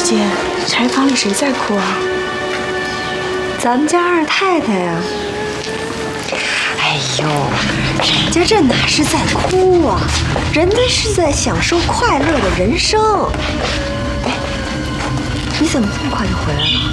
姐，柴房里谁在哭啊？ 咱们家二太太呀。哎呦，人家这哪是在哭啊，人家是在享受快乐的人生。哎，你怎么这么快就回来了？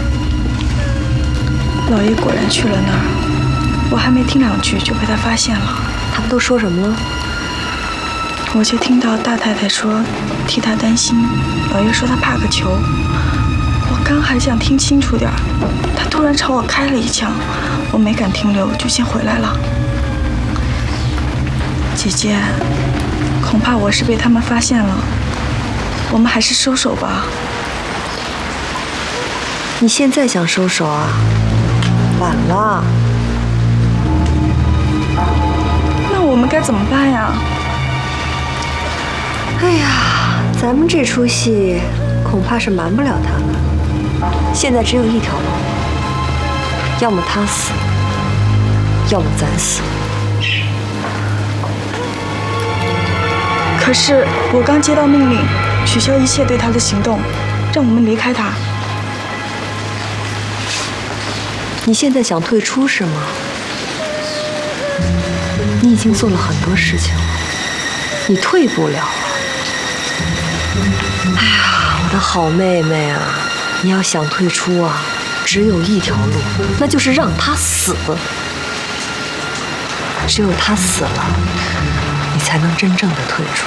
老爷果然去了那儿，我还没听两句就被他发现了。 他们都说什么了？ 我就听到大太太说替他担心，老爷说他怕个球。我刚还想听清楚点儿，他突然朝我开了一枪，我没敢停留，就先回来了。姐姐，恐怕我是被他们发现了，我们还是收手吧。 你现在想收手啊？晚了。 那我们该怎么办呀？ 哎呀，咱们这出戏恐怕是瞒不了他们。现在只有一条路，要么他死，要么咱死。 可是我刚接到命令，取消一切对他的行动，让我们离开他。 你现在想退出是吗？你已经做了很多事情了，你退不了了。哎呀，我的好妹妹啊，你要想退出啊，只有一条路，那就是让他死。只有他死了，你才能真正的退出，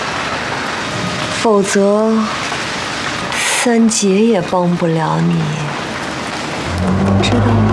否则三姐也帮不了你，知道吗？